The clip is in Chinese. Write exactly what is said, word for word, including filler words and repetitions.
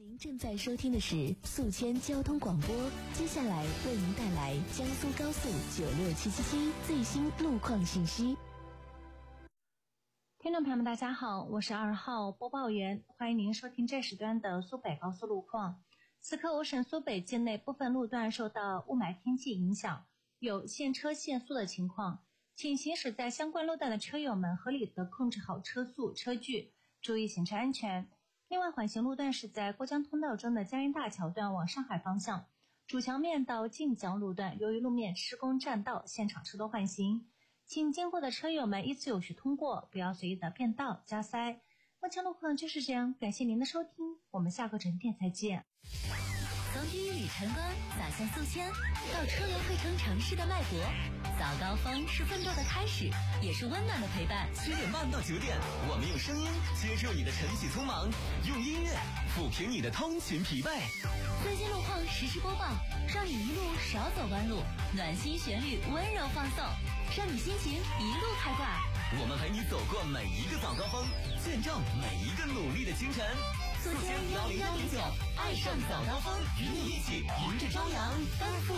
您正在收听的是宿迁交通广播，接下来为您带来江苏高速九六七七七最新路况信息。 听众朋友们大家好，我是二号播报员，欢迎您收听这时段的苏北高速路况。此刻我省苏北境内部分路段受到雾霾天气影响，有限车限速的情况，请行驶在相关路段的车友们合理的控制好车速车距，注意行车安全。另外，缓行路段是在过江通道中的嘉荫大桥段往上海方向，主桥面到晋江路段，由于路面施工占道，现场车多缓行，请经过的车友们依次有序通过，不要随意的变道加塞。目前路况就是这样，感谢您的收听，我们下个整点再见。 从第一缕晨光洒向宿迁，到车流汇成城市的脉搏，早高峰是奋斗的开始，也是温暖的陪伴。 七点半到九点，我们用声音接住你的晨起匆忙，用音乐抚平你的通勤疲惫。 最新路况实时播报，让你一路少走弯路，暖心旋律温柔放送，让你心情一路开挂。 我们陪你走过每一个早高峰，见证每一个努力的清晨。 宿迁幺零幺零九，爱上早高峰，与你一起迎着朝阳，奔赴